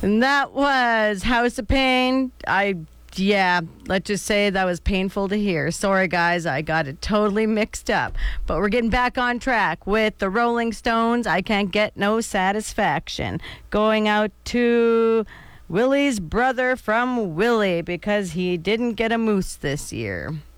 And that was House of Pain. Let's just say that was painful to hear. Sorry, guys, I got it totally mixed up. But we're getting back on track with the Rolling Stones. I Can't Get No Satisfaction. Going out to Willie's brother from Willie because he didn't get a moose this year.